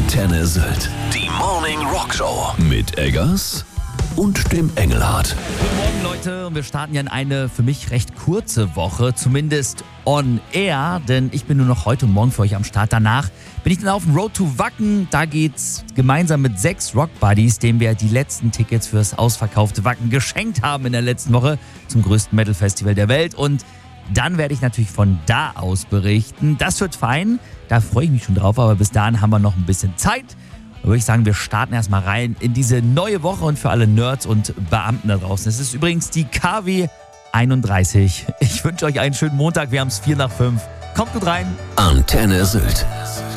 Antenne Sylt. Die Morning Rock Show mit Eggers und dem Engelhardt. Guten Morgen, Leute. Und wir starten ja in eine für mich recht kurze Woche, zumindest on air, denn ich bin nur noch heute und morgen für euch am Start. Danach bin ich dann auf dem Road to Wacken. Da geht's gemeinsam mit 6 Rock Buddies, denen wir die letzten Tickets fürs ausverkaufte Wacken geschenkt haben in der letzten Woche zum größten Metal-Festival der Welt. Und dann werde ich natürlich von da aus berichten. Das wird fein, da freue ich mich schon drauf, aber bis dahin haben wir noch ein bisschen Zeit. Da würde ich sagen, wir starten erstmal rein in diese neue Woche und für alle Nerds und Beamten da draußen. Es ist übrigens die KW 31. Ich wünsche euch einen schönen Montag, wir haben es 4 nach 5. Kommt gut rein. Antenne Sylt.